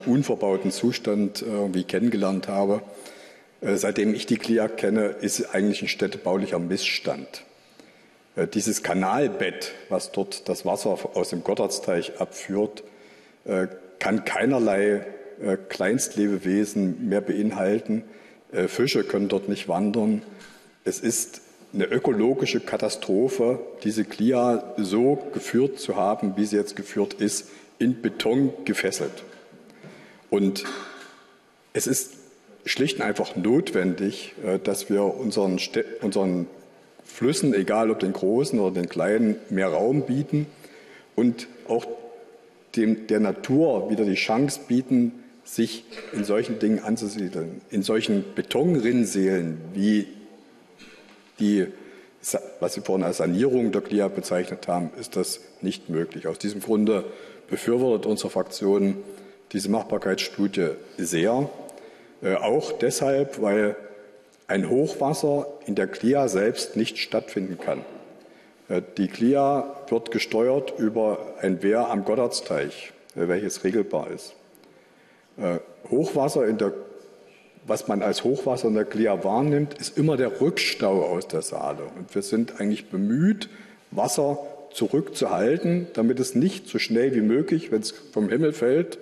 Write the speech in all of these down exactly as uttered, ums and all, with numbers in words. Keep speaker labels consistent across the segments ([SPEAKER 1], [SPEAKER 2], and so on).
[SPEAKER 1] unverbauten Zustand irgendwie kennengelernt habe. Seitdem ich die K L I A kenne, ist eigentlich ein städtebaulicher Missstand. Dieses Kanalbett, was dort das Wasser aus dem Gottardsteich abführt, kann keinerlei Kleinstlebewesen mehr beinhalten. Fische können dort nicht wandern. Es ist eine ökologische Katastrophe, diese K L I A so geführt zu haben, wie sie jetzt geführt ist, in Beton gefesselt. Und es ist schlicht und einfach notwendig, dass wir unseren, Städ- unseren Flüssen, egal ob den großen oder den kleinen, mehr Raum bieten und auch dem, der Natur wieder die Chance bieten, sich in solchen Dingen anzusiedeln. In solchen Betonrinnsälen, wie die, was Sie vorhin als Sanierung der K L I A bezeichnet haben, ist das nicht möglich. Aus diesem Grunde befürwortet unsere Fraktion diese Machbarkeitsstudie sehr. Äh, auch deshalb, weil ein Hochwasser in der K L I A selbst nicht stattfinden kann. Äh, die K L I A wird gesteuert über ein Wehr am Gottardsteich, äh, welches regelbar ist. Äh, Hochwasser in der, was man als Hochwasser in der K L I A wahrnimmt, ist immer der Rückstau aus der Saale. Und wir sind eigentlich bemüht, Wasser zurückzuhalten, damit es nicht so schnell wie möglich, wenn es vom Himmel fällt,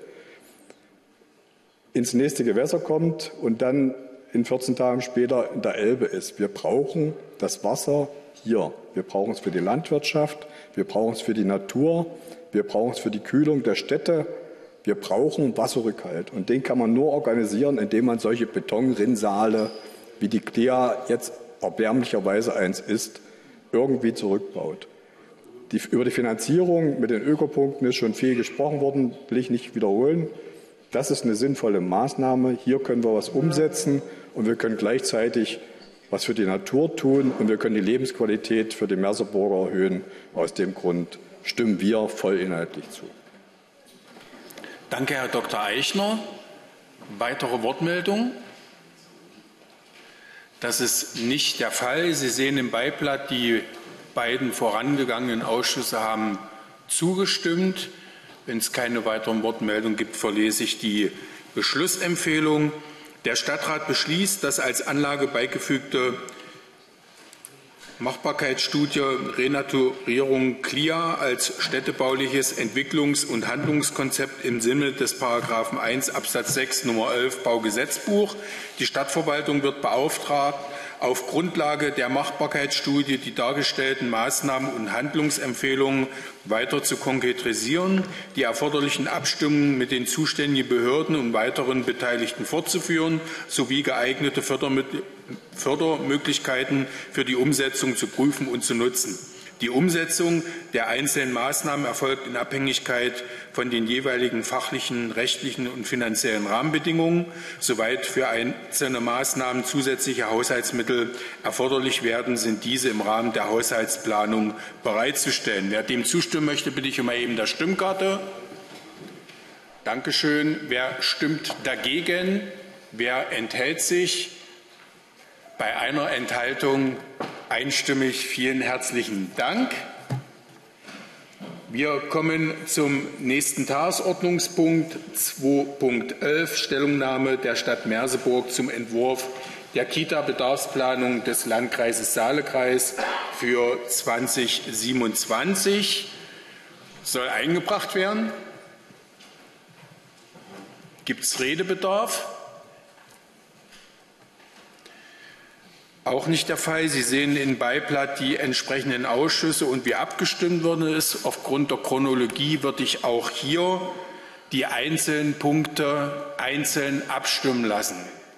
[SPEAKER 1] ins nächste Gewässer kommt und dann in vierzehn Tagen später in der Elbe ist. Wir brauchen das Wasser hier. Wir brauchen es für die Landwirtschaft, wir brauchen es für die Natur, wir brauchen es für die Kühlung der Städte. Wir brauchen Wasserrückhalt. Und den kann man nur organisieren, indem man solche Betonrinnsale, wie die K L I A jetzt erbärmlicherweise eins ist, irgendwie zurückbaut. Die, über die Finanzierung mit den Ökopunkten ist schon viel gesprochen worden, will ich nicht wiederholen. Das ist eine sinnvolle Maßnahme. Hier können wir was umsetzen und wir können gleichzeitig was für die Natur tun und wir können die Lebensqualität für die Merseburger erhöhen. Aus dem Grund stimmen wir voll inhaltlich zu.
[SPEAKER 2] Danke, Herr Doktor Eichner. Weitere Wortmeldungen? Das ist nicht der Fall. Sie sehen im Beiblatt, die beiden vorangegangenen Ausschüsse haben zugestimmt. Wenn es keine weiteren Wortmeldungen gibt, verlese ich die Beschlussempfehlung. Der Stadtrat beschließt, das als Anlage beigefügte Machbarkeitsstudie Renaturierung K L I A als städtebauliches Entwicklungs- und Handlungskonzept im Sinne des Paragraphen eins Absatz sechs Nummer elf Baugesetzbuch. Die Stadtverwaltung wird beauftragt, auf Grundlage der Machbarkeitsstudie die dargestellten Maßnahmen und Handlungsempfehlungen weiter zu konkretisieren, die erforderlichen Abstimmungen mit den zuständigen Behörden und weiteren Beteiligten fortzuführen, sowie geeignete Fördermittel Fördermöglichkeiten für die Umsetzung zu prüfen und zu nutzen. Die Umsetzung der einzelnen Maßnahmen erfolgt in Abhängigkeit von den jeweiligen fachlichen, rechtlichen und finanziellen Rahmenbedingungen. Soweit für einzelne Maßnahmen zusätzliche Haushaltsmittel erforderlich werden, sind diese im Rahmen der Haushaltsplanung bereitzustellen. Wer dem zustimmen möchte, bitte ich um Erheben der Stimmkarte. Dankeschön. Wer stimmt dagegen? Wer enthält sich? Bei einer Enthaltung einstimmig. Vielen herzlichen Dank. Wir kommen zum nächsten Tagesordnungspunkt zwei Punkt elf, Stellungnahme der Stadt Merseburg zum Entwurf der Kita-Bedarfsplanung des Landkreises Saalekreis für zweitausendsiebenundzwanzig. Soll eingebracht werden? Gibt es Redebedarf? Auch nicht der Fall. Sie sehen im Beiblatt die entsprechenden Ausschüsse und wie abgestimmt worden ist. Aufgrund der Chronologie würde ich auch hier die einzelnen Punkte einzeln abstimmen lassen.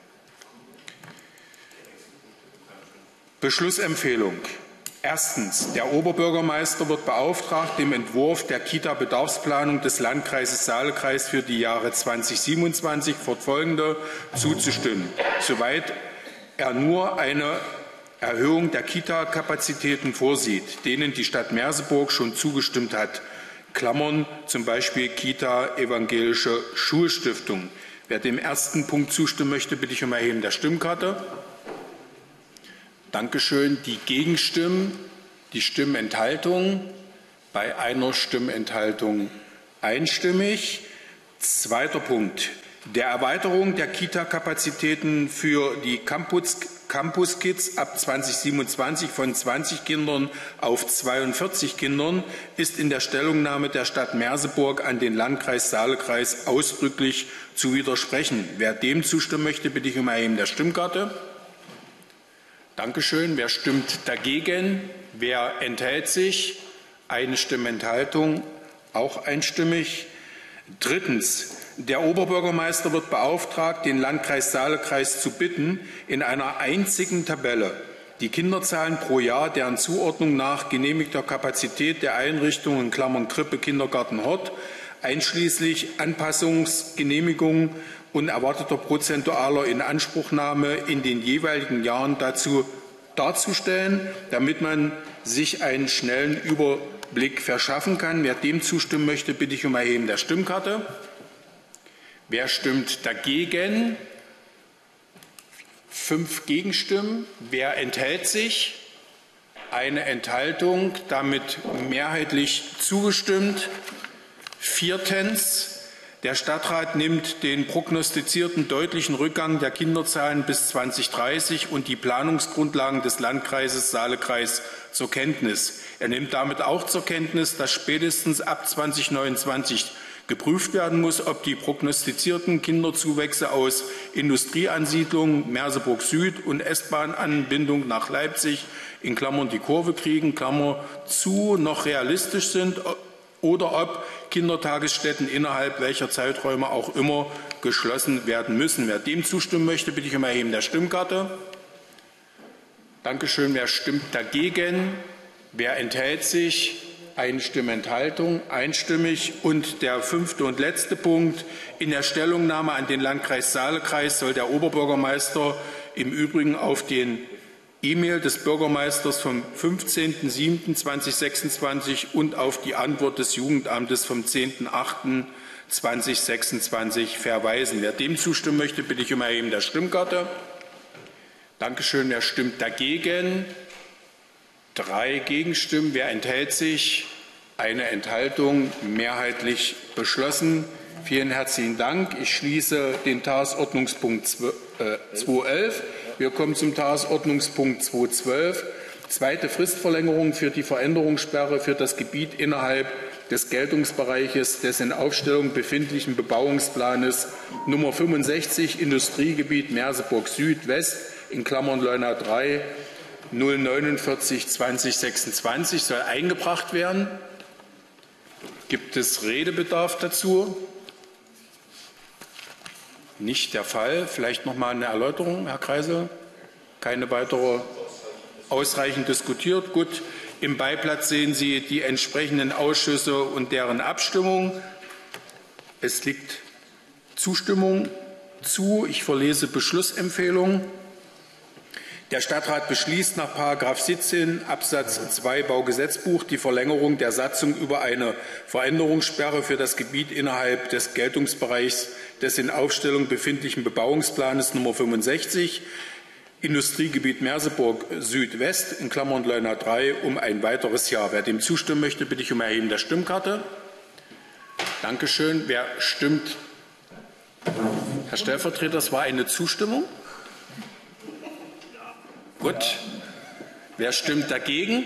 [SPEAKER 2] Beschlussempfehlung. Erstens. Der Oberbürgermeister wird beauftragt, dem Entwurf der Kita-Bedarfsplanung des Landkreises Saalekreis für die Jahre zweitausendsiebenundzwanzig fortfolgende zuzustimmen, soweit er nur eine Erhöhung der Kita-Kapazitäten vorsieht, denen die Stadt Merseburg schon zugestimmt hat. Klammern zum Beispiel Kita Evangelische Schulstiftung. Wer dem ersten Punkt zustimmen möchte, bitte ich um Erheben der Stimmkarte. Dankeschön. Die Gegenstimmen, die Stimmenthaltung, bei einer Stimmenthaltung einstimmig. Zweiter Punkt. Der Erweiterung der Kita-Kapazitäten für die Campus, Campus Kids ab zweitausendsiebenundzwanzig von zwanzig Kindern auf zweiundvierzig Kindern ist in der Stellungnahme der Stadt Merseburg an den Landkreis Saalekreis ausdrücklich zu widersprechen. Wer dem zustimmen möchte, bitte ich um Erheben der Stimmkarte. Dankeschön. Wer stimmt dagegen? Wer enthält sich? Eine Stimme Enthaltung, auch einstimmig. Drittens. Der Oberbürgermeister wird beauftragt, den Landkreis Saalekreis zu bitten, in einer einzigen Tabelle die Kinderzahlen pro Jahr, deren Zuordnung nach genehmigter Kapazität der Einrichtungen in Klammern Krippe, Kindergarten, Hort, einschließlich Anpassungsgenehmigungen und erwarteter prozentualer Inanspruchnahme in den jeweiligen Jahren dazu darzustellen, damit man sich einen schnellen Überblick verschaffen kann. Wer dem zustimmen möchte, bitte ich um Erheben der Stimmkarte. Wer stimmt dagegen? Fünf Gegenstimmen. Wer enthält sich? Eine Enthaltung. Damit mehrheitlich zugestimmt. Viertens. Der Stadtrat nimmt den prognostizierten deutlichen Rückgang der Kinderzahlen bis zweitausenddreißig und die Planungsgrundlagen des Landkreises Saalekreis zur Kenntnis. Er nimmt damit auch zur Kenntnis, dass spätestens ab zweitausendneunundzwanzig geprüft werden muss, ob die prognostizierten Kinderzuwächse aus Industrieansiedlungen Merseburg Süd und S-Bahn-Anbindung nach Leipzig in Klammern die Kurve kriegen, Klammer zu, noch realistisch sind oder ob Kindertagesstätten innerhalb welcher Zeiträume auch immer geschlossen werden müssen. Wer dem zustimmen möchte, bitte ich um Erheben der Stimmkarte. Dankeschön. Wer stimmt dagegen? Wer enthält sich? Eine Stimme Enthaltung, einstimmig. Und der fünfte und letzte Punkt. In der Stellungnahme an den Landkreis Saalekreis soll der Oberbürgermeister im Übrigen auf den E-Mail des Bürgermeisters vom fünfzehnten siebten zweitausendsechsundzwanzig und auf die Antwort des Jugendamtes vom zehnten achten zweitausendsechsundzwanzig verweisen. Wer dem zustimmen möchte, bitte ich um Erheben der Stimmkarte. Dankeschön. Wer stimmt dagegen? Drei Gegenstimmen. Wer enthält sich? Eine Enthaltung. Mehrheitlich beschlossen. Vielen herzlichen Dank. Ich schließe den Tagesordnungspunkt zweihundertelf. Wir kommen zum Tagesordnungspunkt zweihundertzwölf. Zweite Fristverlängerung für die Veränderungssperre für das Gebiet innerhalb des Geltungsbereiches des in Aufstellung befindlichen Bebauungsplanes Nummer fünfundsechzig Industriegebiet Merseburg Süd West in Klammern Leuna drei null neunundvierzig zweitausendsechsundzwanzig soll eingebracht werden. Gibt es Redebedarf dazu? Nicht der Fall. Vielleicht noch mal eine Erläuterung, Herr Kreisel. Keine weitere ausreichend diskutiert. Gut. Im Beiblatt sehen Sie die entsprechenden Ausschüsse und deren Abstimmung. Es liegt Zustimmung zu. Ich verlese Beschlussempfehlung. Der Stadtrat beschließt nach Paragraph siebzehn Absatz zwei Baugesetzbuch die Verlängerung der Satzung über eine Veränderungssperre für das Gebiet innerhalb des Geltungsbereichs des in Aufstellung befindlichen Bebauungsplanes Nummer fünfundsechzig Industriegebiet Merseburg Südwest in Klammern Leuna drei um ein weiteres Jahr. Wer dem zustimmen möchte, bitte ich um Erheben der Stimmkarte. Dankeschön. Wer stimmt? Herr Stellvertreter, das war eine Zustimmung. Gut. Wer stimmt dagegen?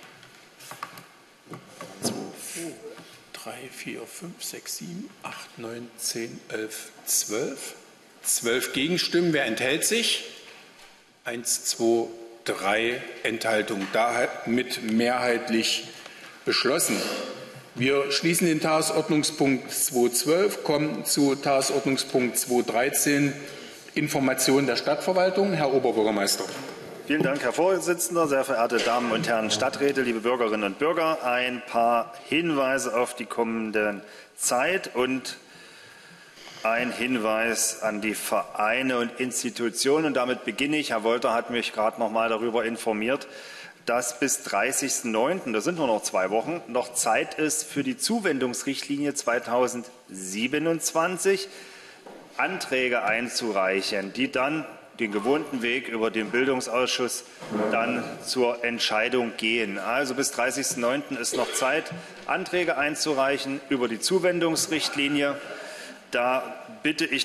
[SPEAKER 2] zwei, drei, vier, fünf, sechs, sieben, acht, neun, zehn, elf, zwölf. Zwölf Gegenstimmen. Wer enthält sich? Eins, zwei, drei Enthaltungen. Damit mehrheitlich beschlossen. Wir schließen den Tagesordnungspunkt zweihundertzwölf, kommen zu Tagesordnungspunkt zweihundertdreizehn, Information der Stadtverwaltung. Herr Oberbürgermeister.
[SPEAKER 3] Vielen Dank, Herr Vorsitzender, sehr verehrte Damen und Herren Stadträte, liebe Bürgerinnen und Bürger. Ein paar Hinweise auf die kommende Zeit und ein Hinweis an die Vereine und Institutionen. Und damit beginne ich. Herr Wolter hat mich gerade noch mal darüber informiert, dass bis dreißigsten neunten, das sind nur noch zwei Wochen, noch Zeit ist für die Zuwendungsrichtlinie zweitausendsiebenundzwanzig, Anträge einzureichen, die dann den gewohnten Weg über den Bildungsausschuss dann zur Entscheidung gehen. Also bis dreißigsten neunten ist noch Zeit, Anträge einzureichen über die Zuwendungsrichtlinie. da bitte ich